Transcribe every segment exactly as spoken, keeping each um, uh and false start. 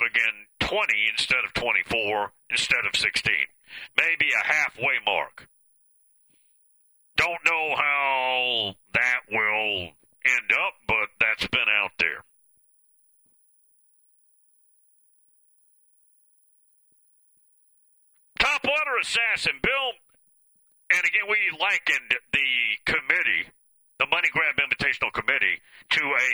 again twenty instead of twenty-four, instead of sixteen. Maybe a halfway mark. Don't know how that will end up, but that's been out there. Top water assassin, Bill, and again, we likened the committee, the Money Grab Invitational Committee, to a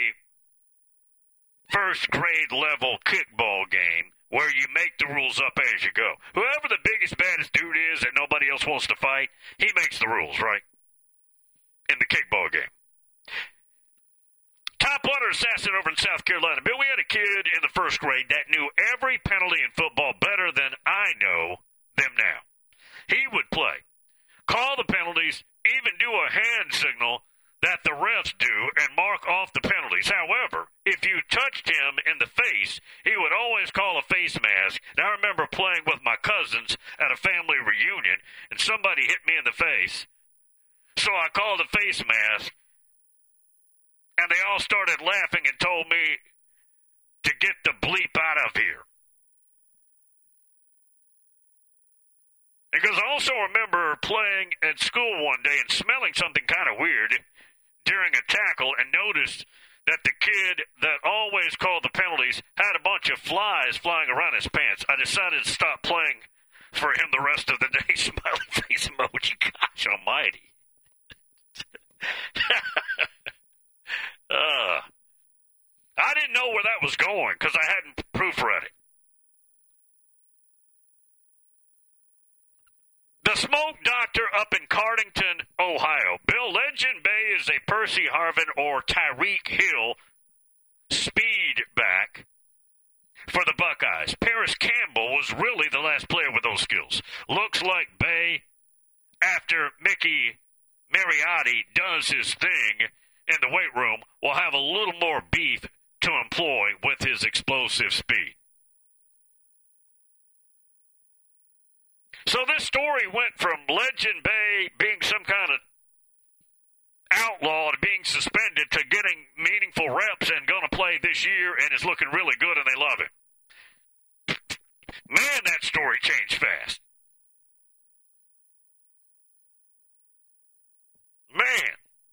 first grade level kickball game where you make the rules up as you go. Whoever the biggest, baddest dude is that nobody else wants to fight, he makes the rules, right? In the kickball game. Top water assassin over in South Carolina. Bill, we had a kid in the first grade that knew every penalty in football better than I know them now. He would play, call the penalties, even do a hand signal that the refs do, and mark off the penalties. However, if you touched him in the face, he would always call a face mask. And I remember playing with my cousins at a family reunion, and somebody hit me in the face. So I called a face mask, and they all started laughing and told me to get the bleep out of here. Because I also remember playing at school one day and smelling something kind of weird during a tackle and noticed that the kid that always called the penalties had a bunch of flies flying around his pants. I decided to stop playing for him the rest of the day. Smiley face emoji. Gosh almighty. uh, I didn't know where that was going because I hadn't proofread it. The Smoke Doctor up in Cardington, Ohio. Bill, Legend Bay is a Percy Harvin or Tyreek Hill speed back for the Buckeyes. Paris Campbell was really the last player with those skills. Looks like Bay, after Mickey Mariotti does his thing in the weight room, will have a little more beef to employ with his explosive speed. So this story went from Legend Bay being some kind of outlaw to being suspended to getting meaningful reps and going to play this year and is looking really good and they love him. Man, that story changed fast. Man.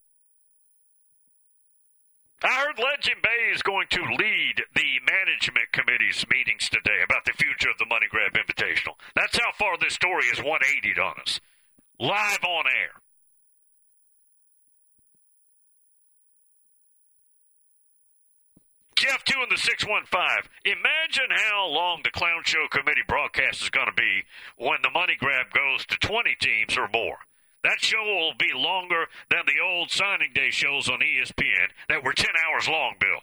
I heard Legend Bay is going to lead the management committee's meetings today about the future of the Money Grab Invitational. That's how far this story is one eighty'd on us. Live on air. Jeff two in the six one five. Imagine how long the Clown Show Committee broadcast is going to be when the Money Grab goes to twenty teams or more. That show will be longer than the old signing day shows on E S P N that were ten hours long, Bill.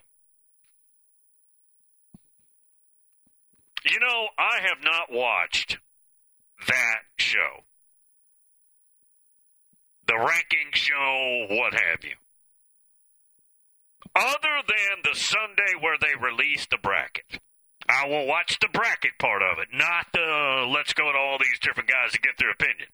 You know, I have not watched that show. The ranking show, what have you. Other than the Sunday where they release the bracket. I will watch the bracket part of it, not the let's go to all these different guys to get their opinion.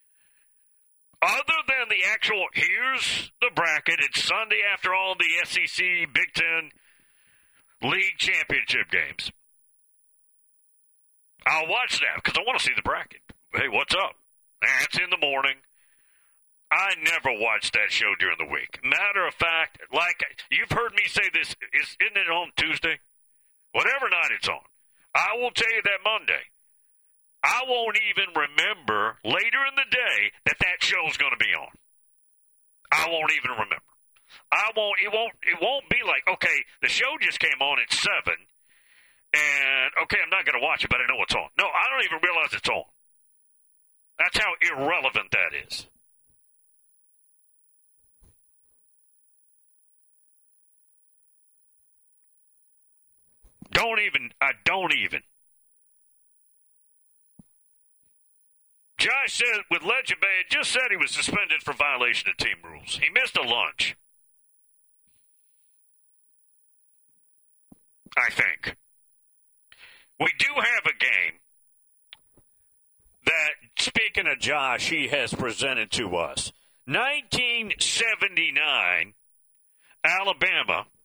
Other than the actual, here's the bracket, it's Sunday after all the S E C, Big Ten, League Championship games. I'll watch that because I want to see the bracket. Hey, what's up? That's in the morning. I never watch that show during the week. Matter of fact, like you've heard me say this, is, isn't it on Tuesday? Whatever night it's on. I will tell you that Monday. I won't even remember later in the day that that show's going to be on. I won't even remember. I won't. It won't. It won't be like, okay, the show just came on at seven, and okay, I'm not going to watch it, but I know it's on. No, I don't even realize it's on. That's how irrelevant that is. Don't even. I don't even. Josh said with Legend Bay, it just said he was suspended for violation of team rules. He missed a lunch. I think. We do have a game that, speaking of Josh, he has presented to us. nineteen seventy-nine, Alabama